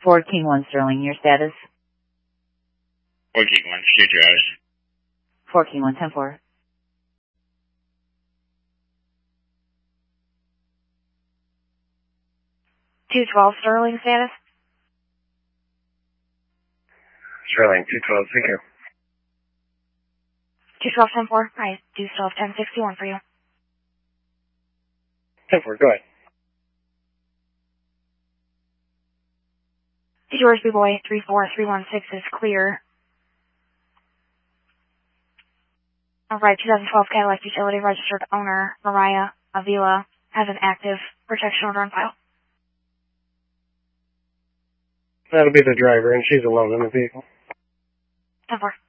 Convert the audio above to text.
Ford King 1 Sterling, your status? Ford King 1, state your address. Ford King 1, 10-4. Sterling status? Sterling 212, thank you. 212, 10-4. I do still have 1061 for you. 10-4, go ahead. George B. Boy 34316 is clear. Alright, 2012 Cadillac Utility registered owner Mariah Avila has an active protection order on file. That'll be the driver, and she's alone in the vehicle. 10-4.